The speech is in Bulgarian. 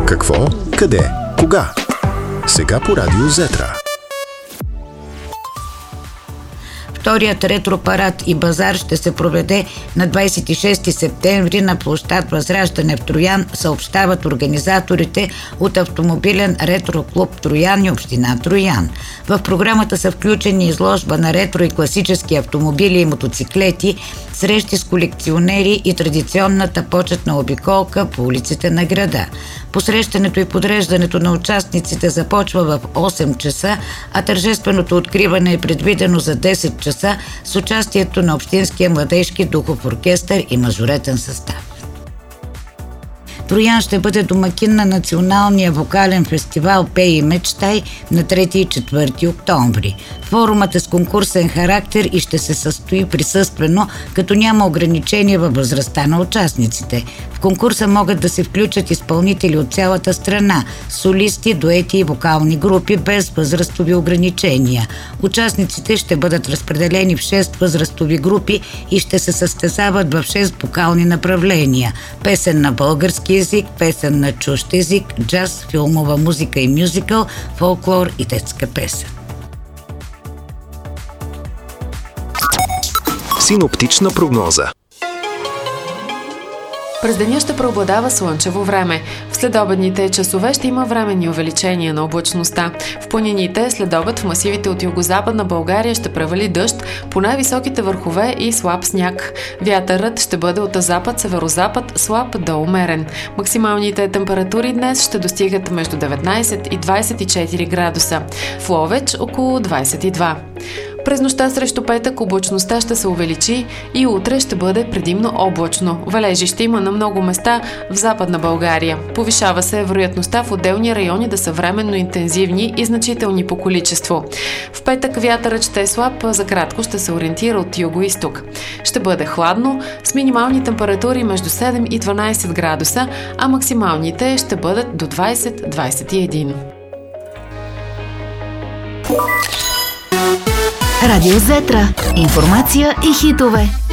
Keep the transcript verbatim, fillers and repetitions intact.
Какво? Къде? Кога? Сега по радио Зетра. Вторият ретропарад и базар ще се проведе на двадесет и шести септември на площад Възраждане в Троян, съобщават организаторите от автомобилен ретроклуб Троян и община Троян. В програмата са включени изложба на ретро и класически автомобили и мотоциклети, срещи с колекционери и традиционната почетна обиколка по улиците на града. Посрещането и подреждането на участниците започва в осем часа, а тържественото откриване е предвидено за десет часа с участието на Общинския младежки духов оркестър и мажоретен състав. Троян ще бъде домакин на националния вокален фестивал «Пей и мечтай» на трети и четвърти октомври. Форумът е с конкурсен характер и ще се състои присъствено, като няма ограничения във възрастта на участниците. В конкурса могат да се включат изпълнители от цялата страна, солисти, дуети и вокални групи без възрастови ограничения. Участниците ще бъдат разпределени в шест възрастови групи и ще се състезават в шест вокални направления – песен на български език, песен на чужд език, джаз, филмова музика и мюзикъл, фолклор и детска песен. Синоптична прогноза. През деня ще преобладава слънчево време. В следобедните часове ще има временни увеличения на облачността. В планините следобед в масивите от югозападна България ще превали дъжд, по най-високите върхове и слаб сняг. Вятърът ще бъде от запад-северозапад, слаб до умерен. Максималните температури днес ще достигат между деветнадесет и двадесет и четири градуса. В Ловеч около двадесет и два. През нощта срещу петък облачността ще се увеличи и утре ще бъде предимно облачно. Валежи ще има на много места в Западна България. Повишава се вероятността в отделни райони да са временно интензивни и значителни по количество. В петък вятърът ще е слаб, за кратко ще се ориентира от юго-исток. Ще бъде хладно, с минимални температури между седем и дванадесет градуса, а максималните ще бъдат до двадесет до двадесет и един. Радио Зетра. Информация и хитове.